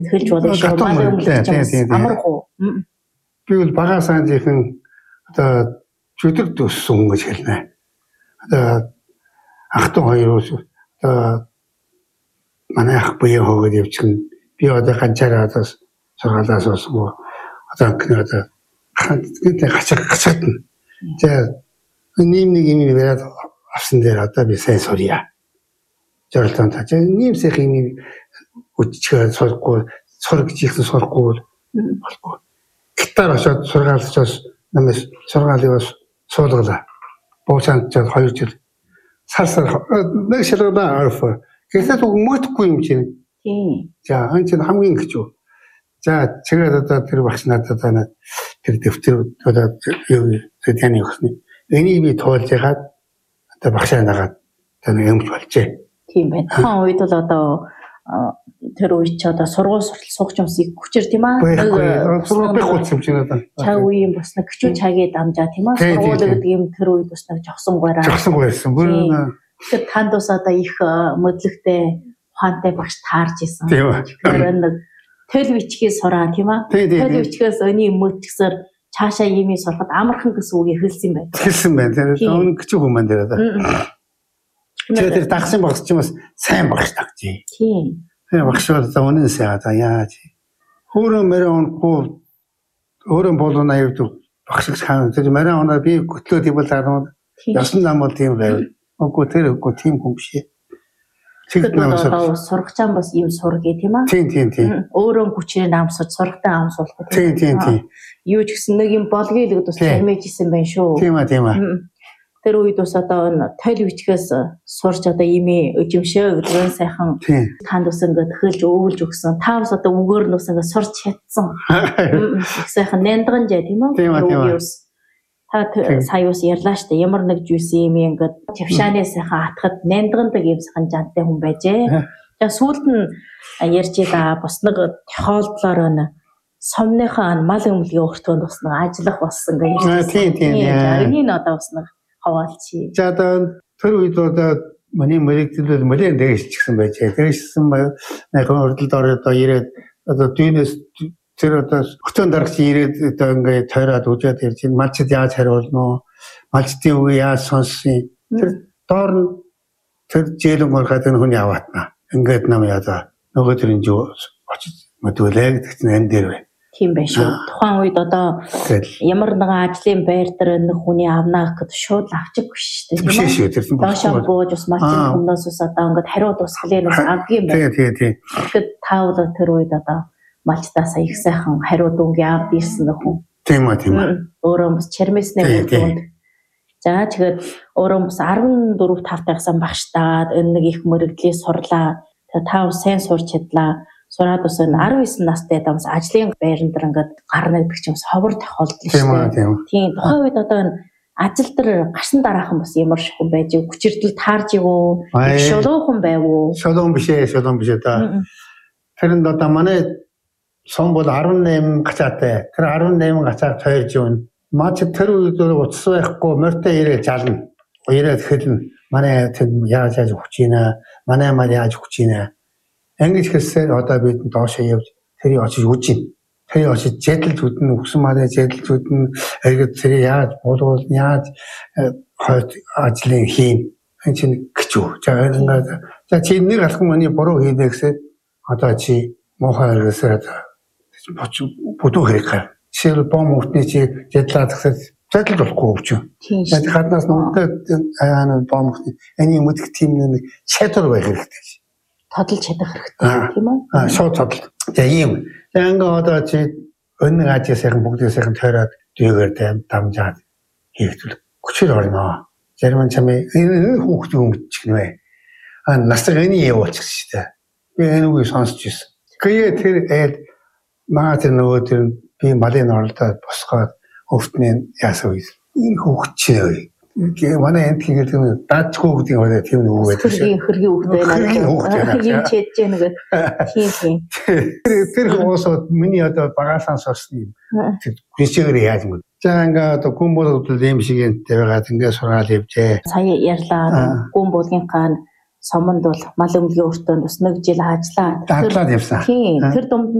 Эхэлж болно шүү. Мал өмлөх юм амаргүй. Би бол багасаа жихэн одоо чөтгөр төссөн хүн гэж хэлнэ. Одоо ах トゥ хоёр одоо манай ах буяа хөөд явчихна. Би одоо ганцаараа одоо сургаалаас осгоо одоо одоо гацагдана. За нэг юм яриад авсан дээр одоо би сайн сурья. Зорилттой тааж нэмсэх юм үтчгээ сурахгүй сурах гэж ихсэн сурахгүй болохгүй. Гитар очоод сургаалчаас намайг сургаалыг бас суулгалаа. Буусанд 2 жил сар нэг шалгадаа арфа. Гэтэл уг мөтгүй юм чинь. Тийм. За энэ чинь хамгийн хэцүү. За чигээр одоо тэр багш надад одоо тэр дэвтэр одоо юу таны өгсөн. Энийг би тоолж ягаад одоо багшаа нагаад таны өмч болжээ. Тийм байна. Тухайн үед бол одоо тэр үед ч одоо сургууль суугч юмсыг хүчээр тийм аа. Сургууль хууц юм чинь одоо. Цаг үеийн бас нэг гिचүү цагийг дамжаа тийм аа. Сургууль гэдэг юм тэр үед бас нэг жогсонгойраа. Жогсонгойрсан. Тэгэхээр танд бас одоо их мөдлөгтэй ухаантай багш таарч исэн. Тэгэхээр нэг төл бичгийг сураа тийм аа. Төл бичгээс өний мөтгсөр цаашаа юм сурахад амархан гэсэн үг эхэлсэн байна. Эхэлсэн байна. Тэр өн гिचүү хүмүүс дээр одоо. Тэр дагсан багш ч юм бас сайн багш тагчээ. Тийм. Тэр багш бол өнөөсөө одоо яаж өөрөө мөрөө онгүй өөрөө болоо 80 багш хаана тэр мөрөө оноо би хөтлөө тийм бол дараа ясан нам бол тийм байв. Үгүй тэр үгүй тийм хүн биш. Тэгэд сурах чам бас юм сургий тийм аа. Тийм. Өөрөө хүчээр намсаж сурахтаа амсуулах. Тийм. Юу ч гэсэн нэг юм болгоё л гэдэгс хэмээж исэн байх шүү. Тийм аа. Тэр үед бас одоо тойл бичгээс сурч одоо ими өжимшөө гэдгээр сайхан танд ус ингээд хөлж өвлж өгсөн. Та бас одоо үгээр нь ус ингээд сурч чадсан. Их сайхан нандган жаа тийм үү? Та сая ус ярьлаа штэ ямар нэг жюс юм ингээд чавшааны сайхан атхад нандгандаг юм сайхан жантай хүн байжээ. Тэгээ сүүлд нь ярьж да бас нэг тохиолдлоор нь сомныхаа мал өмлөгийн өртгөнд бас нэг ажиллах болсон гэж. Тийм. Энийг одоо бас нэг хаваалчи. За одоо тэр үед одоо миний мэрэгчлэл мөлий дээшчихсэн байжээ. Дээшсэн бай нэг хурдалд ороод ирээд одоо дүүнээс тэр одоо хөтөн дарагч ирээд одоо ингээд тойроод үжээд ирж байна. Малчид яаж хариулна вэ? Малчдын үг яаж сонссон? Тэр доор нь тэр жээлэн горхад энэ хүн яваатна. Ингээд нам яа нөгөө төрийн жоо очиж мэдүүлээ гэдэг чинь энэ дээр байна. Тийм байх шүү. Тухайн үед одоо ямар нэгэн ажлын байр дээр нэг хүний авнаа гэхэд шууд авчих биш шүү дээ. Тийм шүү. Тэр чинь доошоо бууж бас малчин хүмүүст ус одоо ингээд хариу тусгалын бас авгийн байна. Тийм. Тэгэхээр таавал тэр үед одоо малчтаас их сайхан хариу дүнгийн авд ирсэн хүн. Тийм. Өөрөө бас чармэснээ өгдөг. За тэгээд өөрөө бас 14 тавтайгсан багштаад энэ нэг их мөрөгдлийг сурлаа. Тэгээд тав сайн сурч чадлаа. Сураад бас 19 настай дамс ажлын байран дээр ингээд гарна гэдэг чинь бас ховор тохиолдол шүү дээ. Тийм. Тухайн үед одоо энэ ажил дээр гашин дараахан бас ямар шихүн байж хүчирдэл таарж ивүү? Шулуухан байв уу? Шулуун биш та. Тэрэнд одоо манай сон бол 18 гацаатай. Тэр 18 гацаа тойрж ивэн. Маач тэр үед утас байхгүй морьтой ирээд жална. Ирээд хэлнэ. Манай тэр яаж хүч ийна? Манай мал яаж хүч ийна? Ангиж хэлсээр одоо бид доошоо явж тэрийг очиж үжин. Тэр очиж зэдэлж үдэн өгсөн малаа зэдэлж үдэн эргээд тэр яаж болвол яаж хойд ажлын хийн. Энэ чинь гिचүү. За ингээд за чи нэг алхам миний буруу хийдэ гэсээр одоо чи мохоо хэрэгсээр бүдүү хэрэг гар. Жишээл бом өртний чи зэдлээд гэсээр зэдэлж болохгүй өвчөө. Тэгээд гаднаас нүдтэй бом өртний энэ мэдэх тийм нэг чадвар байх хэрэгтэй. Тодолж чадах хэрэгтэй тийм үү? Шууд тодол. За ийм. За ингээ одоо чи өнөг ажил сайхан бүгдээ сайхан тойроод дүйгээр дамжаад хийгдвэл хүчээр орно. Зарим нь чамээ энэ хүүхдийн өмчих нэ. Насаг энэ явуулчих шүү дээ. Би энэ үгийг сонсч ирсэн. Гэхдээ тэр маа тэр нөгөө тэр би малын оролдоод босгоод өвтний яасан үед энэ хүүхд чинь манай энд хийгээд даачгүй гэдэг нь тийм нэг үг байдаг шүү. Хөргийн хүүхд байна. Юм чийж нэг тийм. Тэр хүмүүсд миний одоо багасаа сурсан юм. Тэр гүшгээр яаж мөн. За ингээ одоо гүн болгол ийм шиг энтэй байгаад ингээ сургаал явжээ. Сая ярьлаа гүн болгийнхаа Сомонд бол мал өмлөгийн өртөөнд бас 1 жил ажиллаа. Дадлаад явсан. Тийм. Тэр дунд